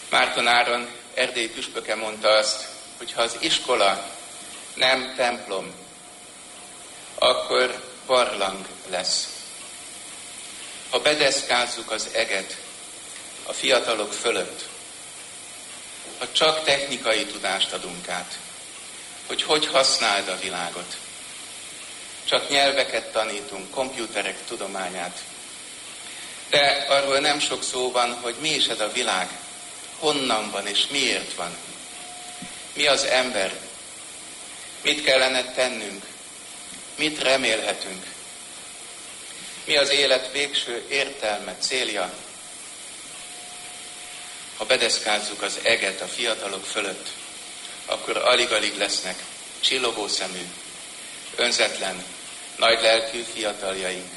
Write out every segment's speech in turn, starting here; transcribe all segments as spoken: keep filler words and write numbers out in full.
Márton Áron, erdélyi püspöke mondta azt, hogy ha az iskola nem templom, akkor barlang lesz. Ha bedeszkázzuk az eget a fiatalok fölött, ha csak technikai tudást adunk át, hogy hogy használd a világot, csak nyelveket tanítunk, komputerek tudományát, de arról nem sok szó van, hogy mi is ez a világ, honnan van és miért van. Mi az ember? Mit kellene tennünk? Mit remélhetünk? Mi az élet végső értelme, célja? Ha bedeszkázzuk az eget a fiatalok fölött, akkor alig-alig lesznek csillogó szemű, önzetlen, nagy lelkű fiataljaink.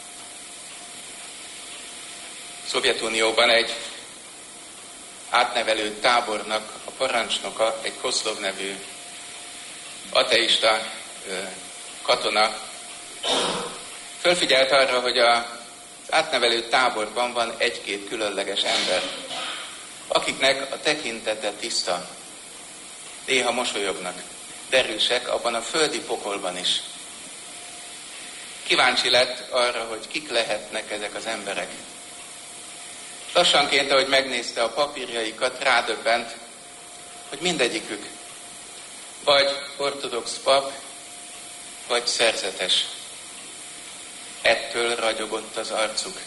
Szovjetunióban egy átnevelő tábornak a parancsnoka, egy Koszlov nevű ateista katona fölfigyelt arra, hogy az átnevelő táborban van egy-két különleges ember, akiknek a tekintete tiszta, néha mosolyognak, derűsek abban a földi pokolban is. Kíváncsi lett arra, hogy kik lehetnek ezek az emberek. Lassanként, ahogy megnézte a papírjaikat, rádöbbent, hogy mindegyikük vagy ortodox pap, vagy szerzetes. Ettől ragyogott az arcuk.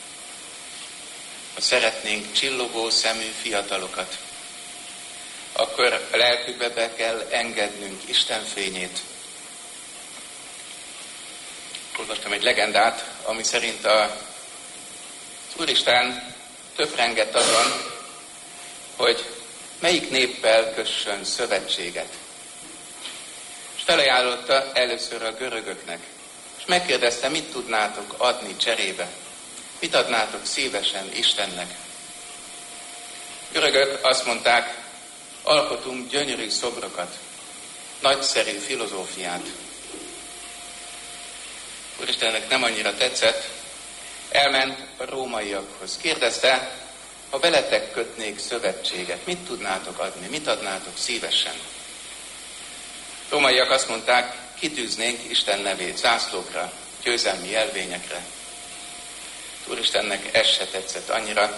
Ha szeretnénk csillogó szemű fiatalokat, akkor a lelkükbe be kell engednünk Isten fényét. Olvastam egy legendát, ami szerint a, az Úristen töprengett azon, hogy melyik néppel kössön szövetséget. És felajánlotta először a görögöknek, és megkérdezte, mit tudnátok adni cserébe, mit adnátok szívesen Istennek. Görögök azt mondták, alkotunk gyönyörű szobrokat, nagyszerű filozófiát. Úristennek nem annyira tetszett, elment a rómaiakhoz. Kérdezte, ha veletek kötnék szövetséget, mit tudnátok adni, mit adnátok szívesen? Rómaiak azt mondták, kitűznénk Isten nevét zászlókra, győzelmi jelvényekre. Úristennek ez se tetszett annyira.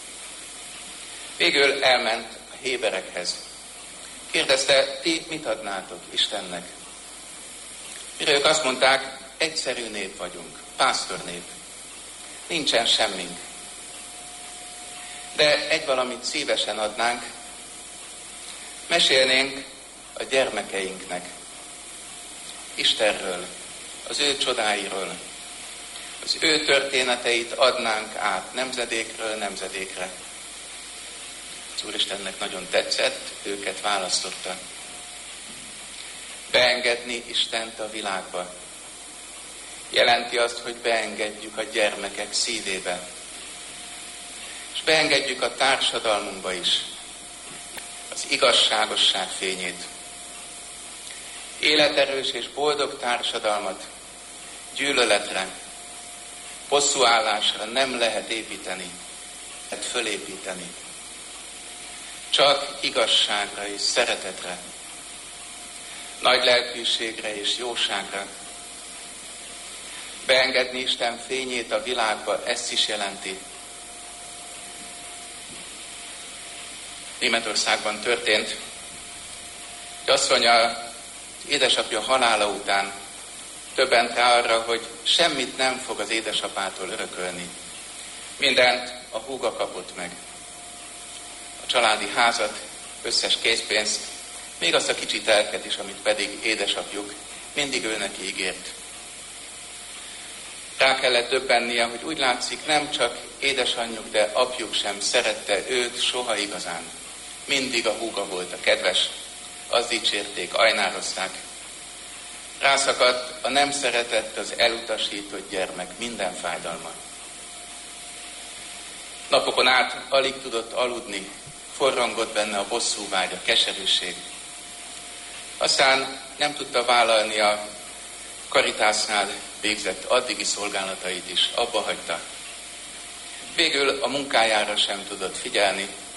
Végül elment a héberekhez. Kérdezte, ti mit adnátok Istennek? Mire ők azt mondták, egyszerű nép vagyunk, pásztornép. Nincsen semmink. De egy valamit szívesen adnánk, mesélnénk a gyermekeinknek Istenről, az ő csodáiról, az ő történeteit adnánk át nemzedékről nemzedékre. Az Úristennek nagyon tetszett, őket választotta. Beengedni Istent a világba jelenti azt, hogy beengedjük a gyermekek szívébe. És beengedjük a társadalmunkba is az igazságosság fényét. Életerős és boldog társadalmat gyűlöletre, bosszúállásra nem lehet építeni, lehet fölépíteni. Csak igazságra és szeretetre, nagy lelkűségre és jóságra. Beengedni Isten fényét a világba, ezt is jelenti. Németországban történt, hogy asszony az édesapja halála után többent rá arra, hogy semmit nem fog az édesapától örökölni. Mindent a húga kapott meg. A családi házat, összes készpénzt, még azt a kicsi telket is, amit pedig édesapjuk mindig ő neki ígért. Rá kellett döbbennie, hogy úgy látszik, nem csak édesanyjuk, de apjuk sem szerette őt soha igazán. Mindig a húga volt a kedves, azt dicsérték, ajnározták. Rászakadt a nem szeretett, az elutasított gyermek minden fájdalma. Napokon át alig tudott aludni, forrongott benne a bosszúvágy, a keserűség. Aztán nem tudta vállalni a Karitásnál végzett addigi szolgálatait is, abba hagyta. Végül a munkájára sem tudott figyelni,